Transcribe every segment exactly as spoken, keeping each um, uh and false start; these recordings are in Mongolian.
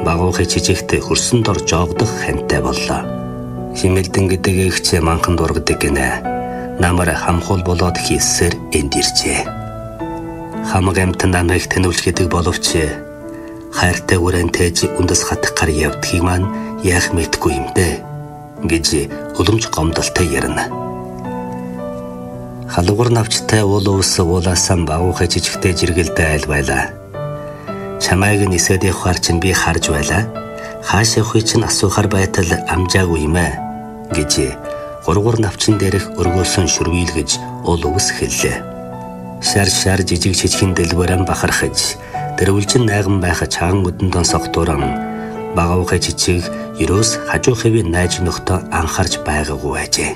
багуухай жижигт хөрсөн дор жоогдох хантай боллоо. Химэлдэн гэдэг ихч манхан дургадаг гинэ. Намар хамхуул болоод хийсээр энд иржээ. Хамаг амт намайг тэнүүлж гэдэг боловч хайртай үрэнтэйж үндэс хатах гар явдгийг маань яах мэдгүй юм дээ гэж уламж гомдолтой ярина. Халугар навчтай уул ус уулаасан багуухай жижигтэй жиргэлдэ айл байлаа. Чамайг нисээд явахаар чинь би харж байлаа. Хааш явахыг чинь асуухаар байтал амжаагүй юм ээ гэж гургур навчин дээрх өргөөсөн шүрвийлгэж уул ус хэллээ. Шар шар жижиг чичгэн дэлгүүрэн бахархаж дэрвэлжин найган байх чаган өдөндөн согтуран багуухай жижиг ерөөс хажуу хэвийн найж нөхтө анхаарч байгаагүй ажээ.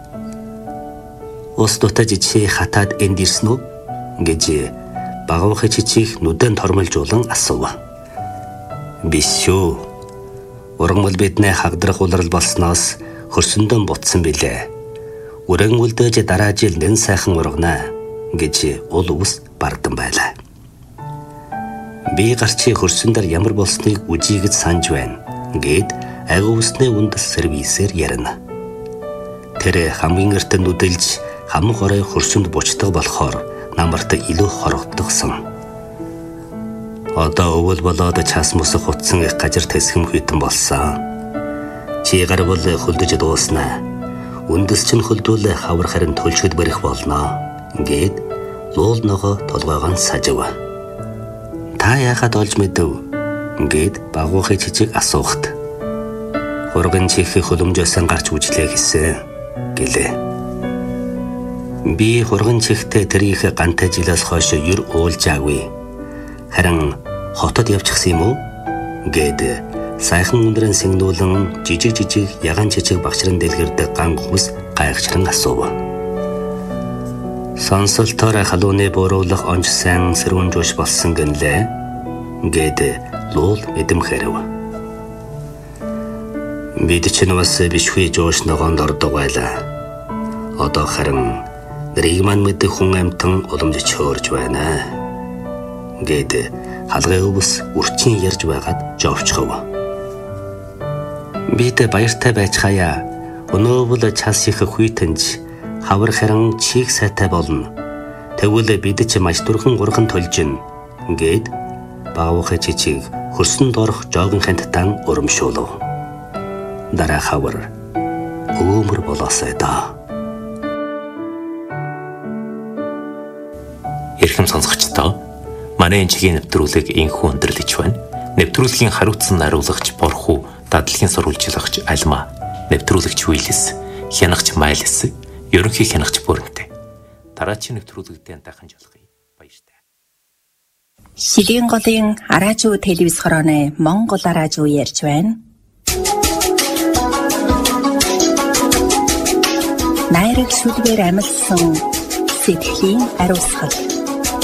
Ус дутаа жижиг хатаад энд ирсэн үү гэж багуухай жижиг нүдэн тормолжуулан асуув. Биш шүү. Ургамал биднээ хагдрах улрал болсноос хөрсөндөн бутсан билээ. Үрэн үлдээж дараа жил нэн сайхан ургана гэж уул ус бардан байлаа. Би гарчи хөрсөндөр ямар болсныг үжигэж санаж байна гэд агуу усны үндэс сервисээр ярина. Тэр хамгийн эрт нүдэлж хамаг орой хөрсөнд бучдаг болохоор намарт илүү хорогдсон. Одоо өвөл болоод час мөсөх утсан их гажир тэсгэм хүйтэн болсон. Чи гарвал хөлдөж дууснаа. Үндэс чинь хөлдүүл хавар харин төлшөд барих болно гэд луул ногоо толгойгоо сажив. Та яахад олж мэдэв гэд багуухай жижиг асуухт. Хурган чих хөлөмжөөсөн гарч үжлээ гэсэн гэлээ. Би хурган чихтэй тэрийг гантай жилээс хойш юр уулжаагүй. Харин хотод явчихсан юм уу гэд сайхан өндрэн сэгнүүлэн жижиг жижиг ягаан жижиг багшран дэлгэрдэг ган хүмүүс гайхчран асуув. Сонсолтоор халууны бууруулах онж сайн сэрүүн жууш болсон гэнлээ гэд луул эдэм хэрв. Бид чинь бас бишгүй жууш ногоонд ордог байлаа. Одоо харин нэрийг маань мэдэх хүн амтан уламж чөөрж байна гэд халгай өвс үрчин ярьж байгаад жовчхов. Бид баяртай байж хаяа. Өнөөвөл час их хүйтэнж хавар харин чих сайтай болно. Тэгвэл бид ч маш дурхан гурхан толжин гэд багуухай жижиг хөрсөн дорох жоогон хантан урамшуулв. Дараа хавар өөмөр болоосай да. Эрхэм сонсогчдоо, манай энэчгийн нэвтрүүлэг инхүү өндөрлөж байна. Нэвтрүүлгийн хариуцсан нариулагч Борхуу, дадлын сурвалжлагч Алма, нэвтрүүлэгч Уиллис, хянагч Майлс, ерөнхий хянагч Бүрэнтэй. Дараагийн нэвтрүүлэгтээ дахин жолохъя. Баяртай. Шилийн голын араажуу телевиз хорооны Монгол араажуу ярьж байна. Найраг шүлгээр амилсан сэтгэлийн ариусгал.